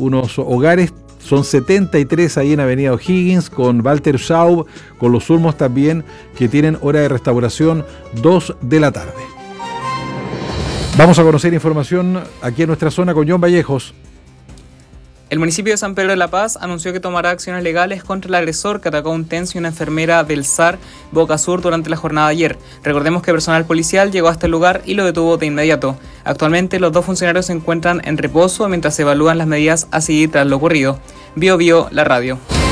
unos hogares. Son 73 ahí en Avenida O'Higgins, con Walter Schaub, con Los Ulmos también, que tienen hora de restauración 2 de la tarde. Vamos a conocer información aquí en nuestra zona con John Vallejos. El municipio de San Pedro de la Paz anunció que tomará acciones legales contra el agresor que atacó a un TENS y una enfermera del SAR Boca Sur durante la jornada de ayer. Recordemos que personal policial llegó a este lugar y lo detuvo de inmediato. Actualmente los dos funcionarios se encuentran en reposo mientras se evalúan las medidas a seguir tras lo ocurrido. Bio, la radio.